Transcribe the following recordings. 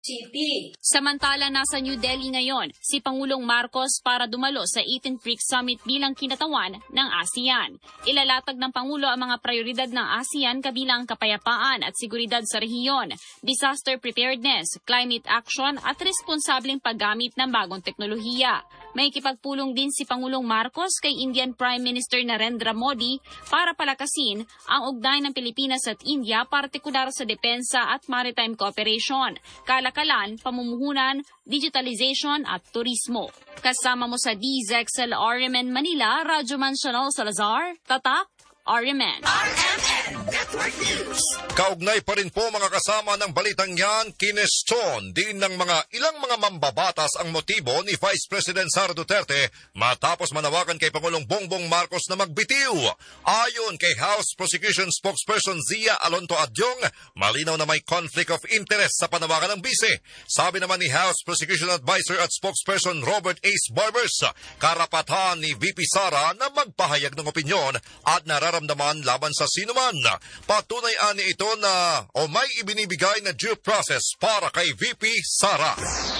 City. Samantala, nasa New Delhi ngayon si Pangulong Marcos para dumalo sa 18th BRICS Summit bilang kinatawan ng ASEAN. Ilalatag ng Pangulo ang mga prioridad ng ASEAN kabilang kapayapaan at seguridad sa rehiyon, disaster preparedness, climate action at responsableng paggamit ng bagong teknolohiya. May kipagpulong din si Pangulong Marcos kay Indian Prime Minister Narendra Modi para palakasin ang ugnayan ng Pilipinas at India, partikular sa depensa at maritime cooperation, kalakalan, pamumuhunan, digitalization at turismo. Kasama mo sa DZXL RMN Manila, Radyo Mansional Salazar, Tatak, RMN. RMN Network News. Kaugnay pa rin po mga kasama ng balitang yan, kinestion din ng ilang mga mambabatas ang motibo ni Vice President Sara Duterte matapos manawagan kay Pangulong Bongbong Marcos na magbitiw. Ayon kay House Prosecution Spokesperson Zia Alonto Adyong, malinaw na may conflict of interest sa panawagan ng bise. Sabi naman ni House Prosecution Advisor at Spokesperson Robert Ace Barbers, karapatan ni VP Sara na magpahayag ng opinyon at nararamdaman laban sa sinuman. Patunay ani ito na may ibinibigay na due process para kay VP Sara.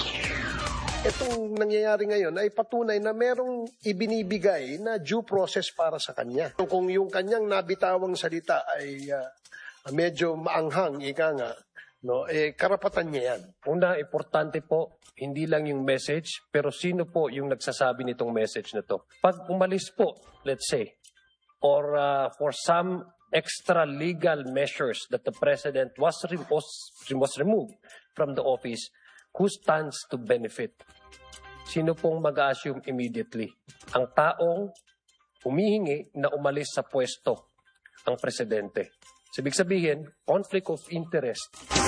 Itong nangyayari ngayon ay patunay na merong ibinibigay na due process para sa kanya. Kung yung kanyang nabitawang salita ay medyo maanghang, ika nga, no, karapatan niya yan. Una, importante po, hindi lang yung message, pero sino po yung nagsasabi nitong message na to? Pag umalis po, let's say, or for some extra legal measures that the President was removed from the office, who stands to benefit? Sino pong mag-assume immediately? Ang taong humihingi na umalis sa pwesto, ang Presidente. Ibig sabihin, conflict of interest.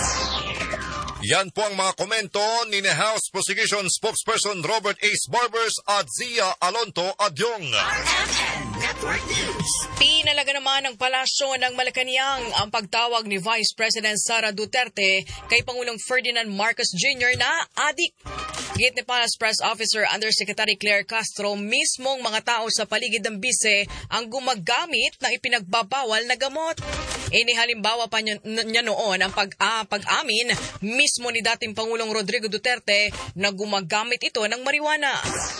Yan po ang mga komento ni House Prosecution Spokesperson Robert Ace Barbers at Zia Alonto Adyong. RMN Network News. Pinalaga naman ng Palasyo ng Malacanang ang pagtawag ni Vice President Sara Duterte kay Pangulong Ferdinand Marcos Jr. na adik. Git ni Palace Press Officer Undersecretary Claire Castro, mismong mga tao sa paligid ng bise ang gumagamit ng ipinagbabawal na gamot. Inihalimbawa pa niya noon ang pag-amin mismo ni dating Pangulong Rodrigo Duterte na gumagamit ito ng marijuana.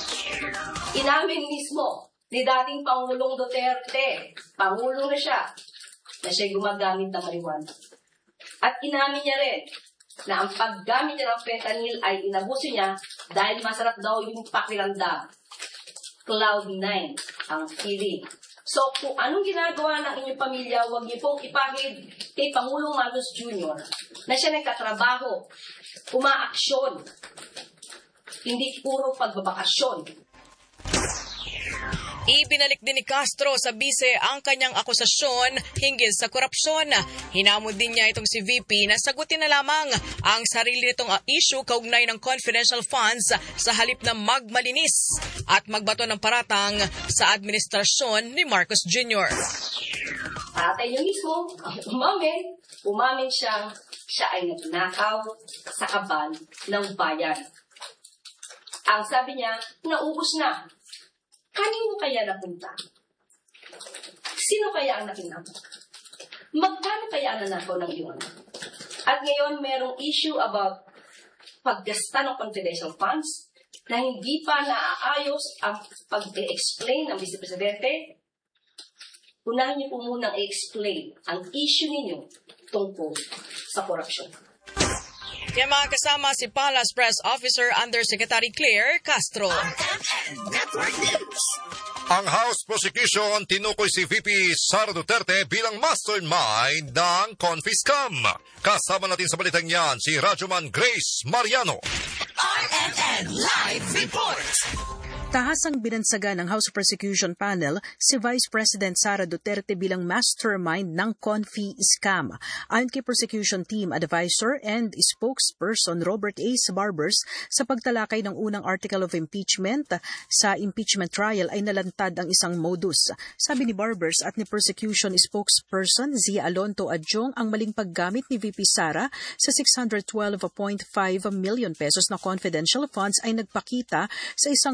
Inamin mismo ni dating Pangulong Duterte, Pangulo na siya gumagamit ng marijuana. At inamin niya rin na ang paggamit niya ng fentanyl ay inabuso niya dahil masarap daw yung pakiramdam. Cloud9 ang feeling. So, kung anong ginagawa ng inyong pamilya, huwag niyo pong ipahid kay Pangulong Marcos Jr. na siya nagtatrabaho, umaaksyon, hindi puro pagbabakasyon. Ibinalik din ni Castro sa bise ang kanyang akusasyon hinggil sa korupsyon. Hinamon din niya itong si VP na sagutin na lamang ang sarili nitong issue kaugnay ng confidential funds sa halip na magmalinis at magbato ng paratang sa administrasyon ni Marcos Jr. Tatay niya mismo, umamin siya ay nagnakaw sa kaban ng bayan. Ang sabi niya, naubos na. Kanino kaya napunta? Sino kaya ang nakinabang? Magkano kaya ang nanakaw ng iyon? At ngayon, merong issue about paggasta ng confidential funds na hindi pa naaayos ang pag-explain ng Vice Presidente. Unahin niyo po munang i-explain ang issue ninyo tungkol sa korupsyon. Kaya mga kasama si Palace Press Officer Undersecretary Claire Castro. RMN Network News. Ang House Prosecution tinukoy si VP Sara Duterte bilang mastermind ng Confiscam. Kasama natin sa balitang yan si Radyoman Grace Mariano. RMN Live Report. Tahasang binansagan ng House Prosecution Panel si Vice President Sara Duterte bilang mastermind ng Confi scam. Ayon kay Prosecution Team Advisor and Spokesperson Robert Ace Barbers, sa pagtalakay ng unang article of impeachment sa impeachment trial ay nalantad ang isang modus. Sabi ni Barbers at ni Prosecution Spokesperson Zia Alonto Adyong, ang maling paggamit ni VP Sara sa 612.5 million pesos na confidential funds ay nagpakita sa isang modus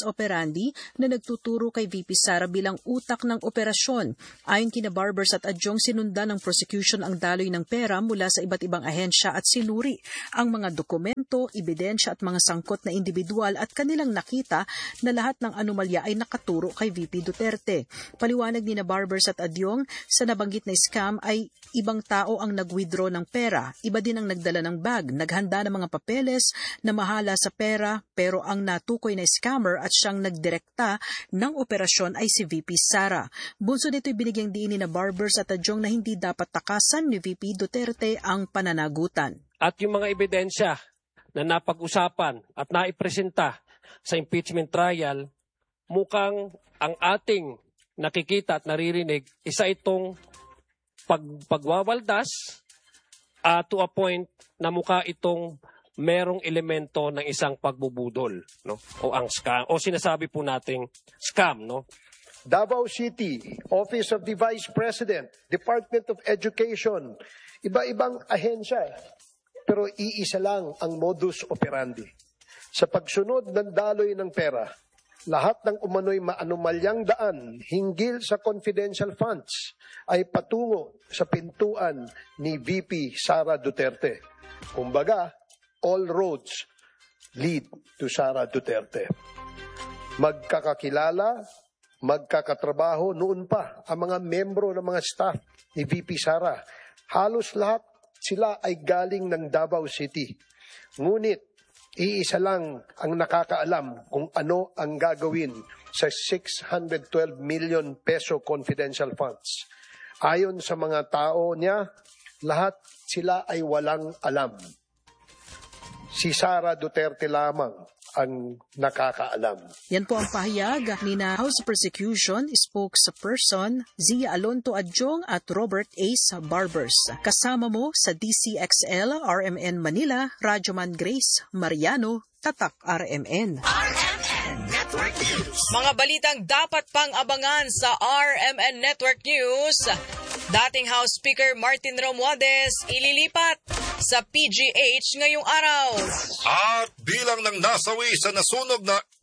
operandi na nagtuturo kay VP Sara bilang utak ng operasyon. Ayon kina Barbers at Adjong, sinundan ng prosecution ang daloy ng pera mula sa iba't ibang ahensya at sinuri ang mga dokumento, ebidensya at mga sangkot na individual at kanilang nakita na lahat ng anomalya ay nakaturo kay VP Duterte. Paliwanag ni na Barbers at Adjong, sa nabanggit na scam ay ibang tao ang nag-withdraw ng pera, iba din ang nagdala ng bag, naghanda ng mga papeles na mahala sa pera, pero ang natukoy na scammer at siyang nagdirekta ng operasyon ay si VP Sara. Bunso nito'y binigyang diin ni na Barbers at Adjong na hindi dapat takasan ni VP Duterte ang pananagutan. At yung mga ebidensya na napag-usapan at naipresenta sa impeachment trial, mukhang ang ating nakikita at naririnig, isa itong pagwawaldas to a point na mukha itong merong elemento ng isang pagbubudol, no? O ang scam, o sinasabi po nating scam, no? Davao City, Office of the Vice President, Department of Education, iba-ibang ahensya, pero iisa lang ang modus operandi. Sa pagsunod ng daloy ng pera, lahat ng umano'y maanumalyang daan hinggil sa confidential funds ay patungo sa pintuan ni VP Sara Duterte. Kumbaga, all roads lead to Sara Duterte. Magkakakilala, magkakatrabaho noon pa ang mga membro ng mga staff ni VP Sara. Halos lahat sila ay galing ng Davao City. Ngunit, iisa lang ang nakakaalam kung ano ang gagawin sa 612 million peso confidential funds. Ayon sa mga tao niya, lahat sila ay walang alam. Si Sara Duterte lamang ang nakakaalam. Yan po ang pahayag ni na House Prosecution spokesperson Zia Alonto Adjong at Robert Ace Barbers. Kasama mo sa DCXL, RMN Manila, Radyoman Grace Mariano, Tatak RMN. RMN Network News. Mga balitang dapat pang abangan sa RMN Network News. Dating House Speaker Martin Romualdez ililipat sa PGH ngayong araw. At bilang ng nasawi sa nasunog na